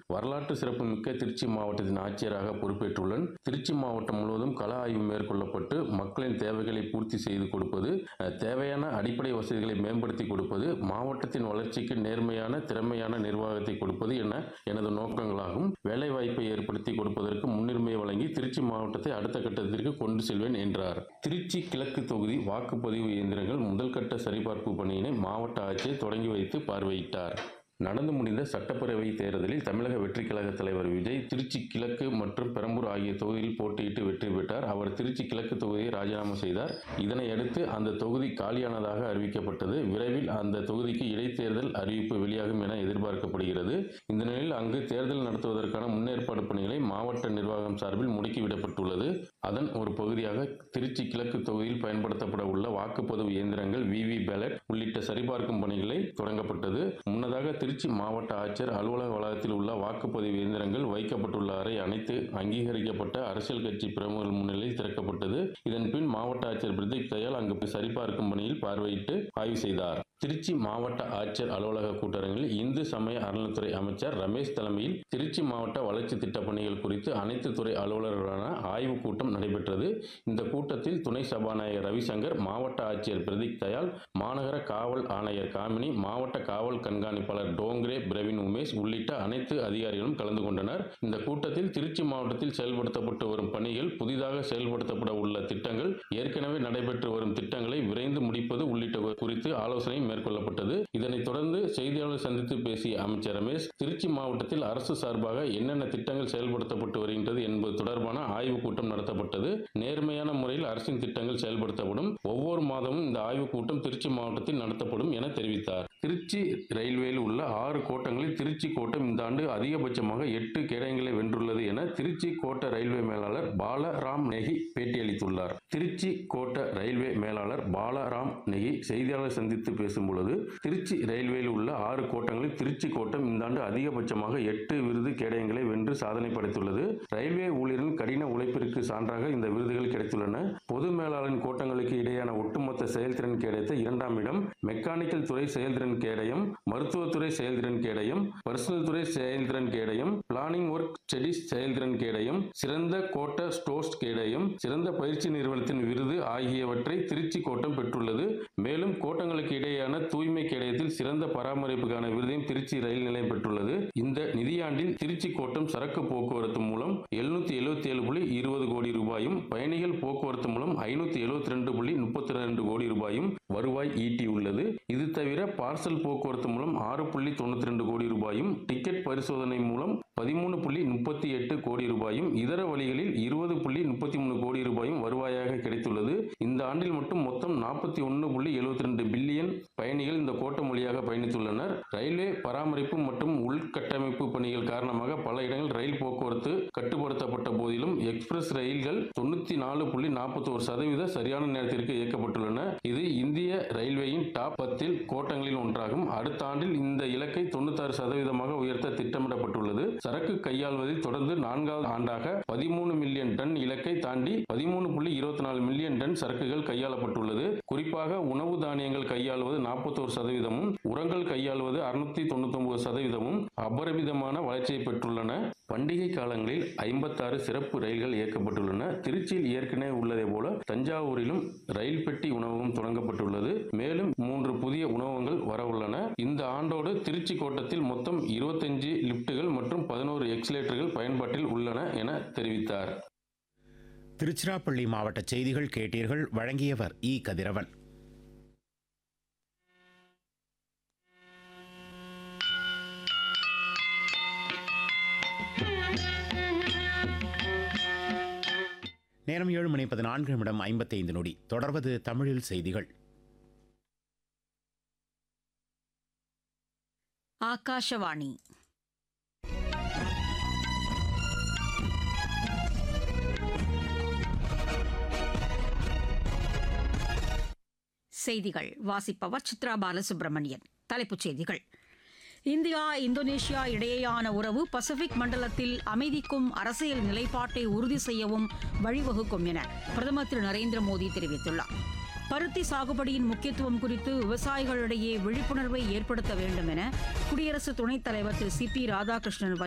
வரலாற்று சிறப்புமிக்க திருச்சி மாவட்டத்தின் ஆட்சியராக பொறுப்பேற்றுள்ளேன். திருச்சி மாவட்டம் முழுவதும் கள ஆய்வு மேற்கொள்ளப்பட்டு மக்களின் தேவைகளை பூர்த்தி செய்து கொடுப்பது, தேவையான அடிப்படை வசதிகளை மேம்படுத்தி கொடுப்பது, மாவட்டத்தின் வளர்ச்சிக்கு நேர்மையான திறமையான நிர்வாகத்தை கொடுப்பது என எனது நோக்கங்களாகும். வேலைவாய்ப்பை ஏற்படுத்தி கொடுப்பதற்கு முன்னுரிமை வழங்கி திருச்சி மாவட்டத்தை அடுத்த கட்டத்திற்கு கொண்டு செல்வேன் என்றார். திருச்சி கிழக்கு தொகுதி வாக்குப்பதிவு இயந்திரங்கள் முதல்கட்ட சரிபார்ப்பு பணியினை மாவட்ட ஆட்சியர் தொடங்கி வைத்து பார்வையிட்டார். நடந்து முடிந்த சட்டப்பேரவை தேர்தலில் தமிழக வெற்றிக் கழக தலைவர் விஜய் திருச்சி கிழக்கு மற்றும் பெரம்பூர் ஆகிய தொகுதியில் போட்டியிட்டு வெற்றி பெற்றார். அவர் திருச்சி கிழக்கு தொகுதியை ராஜினாமா செய்தார். இதனை அடுத்து அந்த தொகுதி காலியானதாக அறிவிக்கப்பட்டது. விரைவில் அந்த தொகுதிக்கு இடைத்தேர்தல் அறிவிப்பு வெளியாகும் என எதிர்பார்க்கப்படுகிறது. இந்த நிலையில் அங்கு தேர்தல் நடத்துவதற்கான முன்னேற்பாடு பணிகளை மாவட்ட நிர்வாகம் சார்பில் முடுக்கிவிடப்பட்டுள்ளது. அதன் ஒரு பகுதியாக திருச்சி கிழக்கு தொகுதியில் பயன்படுத்தப்பட உள்ள வாக்குப்பதிவு இயந்திரங்கள், விவி பேலட் உள்ளிட்ட சரிபார்க்கும் பணிகளை தொடங்கப்பட்டது. முன்னதாக திருச்சி மாவட்ட ஆட்சியர் அலுவலக வளாகத்தில் உள்ள வாக்குப்பதிவு இயந்திரங்கள் வைக்கப்பட்டுள்ள அறை அனைத்து அங்கீகரிக்கப்பட்ட அரசியல் கட்சி பிரமுகர்கள் முன்னிலையில் திறக்கப்பட்டது. இதன் பின் மாவட்ட ஆட்சியர் பிரதீப் தயாள் அங்கு சரிபார்க்கும் பணியில் பார்வையிட்டு ஆய்வு செய்தார். திருச்சி மாவட்ட ஆட்சியர் அலுவலக கூட்டரங்கில் இந்து சமய அறநிலைத்துறை அமைச்சர் ரமேஷ் தலைமையில் திருச்சி மாவட்ட வளர்ச்சி திட்ட பணிகள் குறித்து அனைத்து துறை அலுவலர்களுடனான ஆய்வுக் கூட்டம் நடைபெற்றது. இந்த கூட்டத்தில் துணை சபாநாயகர் ரவிசங்கர், மாவட்ட ஆட்சியர் பிரதீப் தயாள், மாநகர காவல் ஆணையர் காமினி, மாவட்ட காவல் கண்காணிப்பாளர் டோங்கரே பிரவீன் உமேஷ் உள்ளிட்ட அனைத்து அதிகாரிகளும் கலந்து கொண்டனர். இந்த கூட்டத்தில் திருச்சி மாவட்டத்தில் செயல்படுத்தப்பட்டு வரும் பணிகள், புதிதாக செயல்படுத்தப்பட உள்ள திட்டங்கள், ஏற்கனவே நடைபெற்று வரும் திட்டங்களை விரைந்து முடிப்பது உள்ளிட்ட குறித்து ஆலோசனை மேற்கொள்ளப்பட்டது. இதனைத் தொடர்ந்து செய்தியாளர் சந்தித்து பேசிய அமைச்சர் ரமேஷ், திருச்சி மாவட்டத்தில் அரசு சார்பாக என்னென்ன திட்டங்கள் செயல்படுத்தப்பட்டு வருகின்றது என்பது தொடர்பான ஆய்வுக் கூட்டம் நடத்தப்பட்டது. நேர்மையான முறையில் அரசின் திட்டங்கள் செயல்படுத்தப்படும். ஒவ்வொரு மாதமும் இந்த ஆய்வுக் கூட்டம் திருச்சி மாவட்டத்தில் நடத்தப்படும் என தெரிவித்தார். திருச்சி ரயில்வேயில் உள்ள 6 கோட்டங்களில் திருச்சி கோட்டம் இந்த ஆண்டு அதிகபட்சமாக 8 கேடயங்களை வென்றுள்ளது என திருச்சி கோட்ட ரயில்வே மேலாளர் பாலராம் நெகி பேட்டியளித்துள்ளார். திருச்சி கோட்ட ரயில்வே மேலாளர் பாலராம் நெகி செய்தியாளர் சந்தித்து பேசும்பொழுது, திருச்சி ரயில்வேயில் உள்ள 6 கோட்டங்களில் திருச்சி கோட்டம் இந்த ஆண்டு அதிகபட்சமாக 8 விருது கேடயங்களை வென்று சாதனை படைத்துள்ளது. ரயில்வே ஊழியர்களின் கடின உழைப்பிற்கு சான்றாக இந்த விருதுகள் கிடைத்துள்ளன. பொது மேலாளரின் கோட்டங்களுக்கு இடையேயான ஒட்டுமொத்த செயல்திறன் கேடயத்தை 2ஆம் இடம், மெக்கானிக்கல் துறை செயல்திறன் கேடயம், மருத்துவத்துறை செயல்திறன் கேடயம், பர்சனல் துறை செயல்திறன் கேடயம், பிளானிங் ஒர்க் ஸ்டடிஸ் செயல்திறன் கேடயம், சிறந்த கோட்ட ஸ்டோர்ஸ் கேடயம், சிறந்த பயிற்சி நிறுவனத்தின் விருது ஆகியவற்றை திருச்சி கோட்டம் பெற்றுள்ளது. மேலும் கோட்டங்களுக்கு இடையேயான தூய்மை கேடயத்தில் சிறந்த பராமரிப்புக்கான விருதையும் திருச்சி ரயில் நிலையம் பெற்றுள்ளது. இந்த நிதியாண்டில் திருச்சி கோட்டம் சரக்கு போக்குவரத்து மூலம் 777.20 கோடி ரூபாயும், பயணிகள் போக்குவரத்து மூலம் 572.32 கோடி ரூபாயும் வருவாய் ஈட்டியுள்ளது. இது தவிர பார்சல் போக்குவரத்து மூலம் 6.92 கோடி ரூபாயும், டிக்கெட் பரிசோதனை மூலம் 13.38 கோடி ரூபாயும், இதர வழிகளில் 20.33 கோடி ரூபாயும் வருவாயாக கிடைத்துள்ளது. இந்த ஆண்டில் மட்டும் மொத்தம் 41.72 பில்லியன் பயணிகள் இந்த கோட்டம் வழியாக பயணித்துள்ளனர். ரயில்வே பராமரிப்பு மற்றும் உள்கட்டமைப்பு பணிகள் காரணமாக பல இடங்களில் ரயில் போக்குவரத்து கட்டுப்படுத்தப்பட்ட போதிலும் எக்ஸ்பிரஸ் ரயில்கள் 94.41% சரியான நேரத்திற்கு இயக்கப்பட்டுள்ளன. இது இந்திய ரயில்வேயின் டாப் 10 கோட்டங்களில் ஒன்றாகும். அடுத்த ஆண்டில் இந்த இலக்கை 96% உயர்த்த திட்டமிடப்பட்டுள்ளது. சரக்கு கையாள்வதில் தொடர்ந்து 4வது ஆண்டாக 13 மில்லியன் டன் இலக்கை தாண்டி 13.24 மில்லியன் டன் சரக்குகள் கையாளப்பட்டுள்ளது. குறிப்பாக உணவு தானியங்கள் கையாளுவது 41%, உரங்கள் கையாளுவது 699% அபரிமிதமான வளர்ச்சியை பெற்றுள்ளன. பண்டிகை காலங்களில் 56 சிறப்பு ரயில்கள் இயக்கப்பட்டுள்ளன. திருச்சியில் ஏற்கனவே உள்ளதை போல தஞ்சாவூரிலும் ரயில் பெட்டி உணவகம் தொடங்கப்பட்டுள்ளது. மேலும் 3 புதிய உணவகங்கள் வரவுள்ளன. இந்த ஆண்டோடு திருச்சி கோட்டத்தில் மொத்தம் 25 லிப்டுகள் மற்றும் 11 எக்ஸலேட்டர்கள் பயன்பாட்டில் உள்ளன என தெரிவித்தார். திருச்சிராப்பள்ளி மாவட்ட செய்திகள் கேட்டீர்கள். வழங்கியவர் இ. கதிரவன். நேரம் 7:14 தொடர்வது தமிழில் செய்திகள். ஆகாஷவாணி. செய்திகள் வாசிப்பவர் சித்ரா பாலசுப்ரமணியன். தலைப்புச் செய்திகள். இந்தியா இந்தோனேஷியா இடையேயான உறவு பசிபிக் மண்டலத்தில் அமைதிக்கும் அரசியல் நிலைப்பாட்டை உறுதி செய்யவும் வழிவகுக்கும் என பிரதமர் திரு நரேந்திர மோடி தெரிவித்துள்ளார். பருத்தி சாகுபடியின் முக்கியத்துவம் குறித்து விவசாயிகளிடையே விழிப்புணர்வை ஏற்படுத்த வேண்டும் என குடியரசு துணைத் தலைவர் திரு சி பி ராதாகிருஷ்ணன்